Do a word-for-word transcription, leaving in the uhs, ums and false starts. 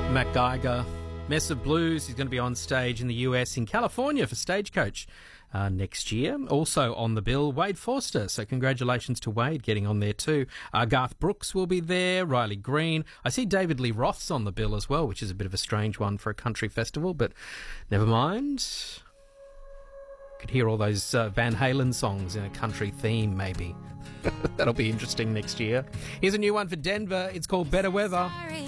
Matt Geiger, Mess of Blues. He's going to be on stage in the U S in California for Stagecoach uh, next year. Also on the bill, Wade Forster. So congratulations to Wade getting on there too. Uh, Garth Brooks will be there, Riley Green. I see David Lee Roth's on the bill as well, which is a bit of a strange one for a country festival, but never mind. Could hear all those uh, Van Halen songs in a country theme, maybe. That'll be interesting next year. Here's a new one for Denver. It's called Better Weather.